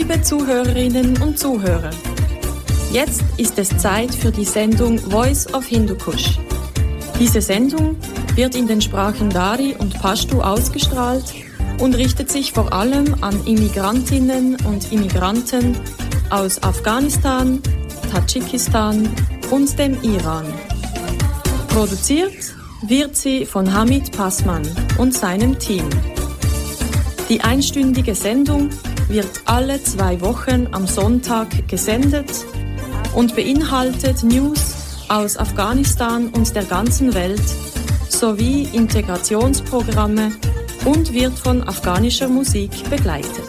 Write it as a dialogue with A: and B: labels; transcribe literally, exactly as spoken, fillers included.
A: Liebe Zuhörerinnen und Zuhörer, jetzt ist es Zeit für die Sendung Voice of Hindukusch. Diese Sendung wird in den Sprachen Dari und Pashto ausgestrahlt und richtet sich vor allem an Immigrantinnen und Immigranten aus Afghanistan, Tadschikistan und dem Iran. Produziert wird sie von Hamid Passmann und seinem Team. Die einstündige Sendung wird alle zwei Wochen am Sonntag gesendet und beinhaltet News aus Afghanistan und der ganzen Welt sowie Integrationsprogramme und wird von afghanischer Musik begleitet.